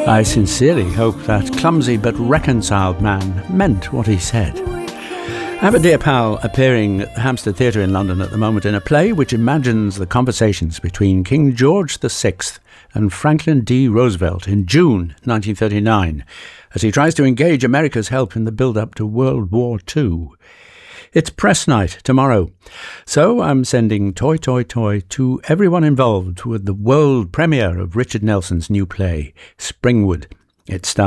I sincerely hope that clumsy but reconciled man meant what he said. Aberdeen Powell appearing at the Hampstead Theatre in London at the moment in a play which imagines the conversations between King George VI and Franklin D. Roosevelt in June 1939 as he tries to engage America's help in the build-up to World War II. It's press night tomorrow, so I'm sending toi toi toi to everyone involved with the world premiere of Richard Nelson's new play, Springwood. It stars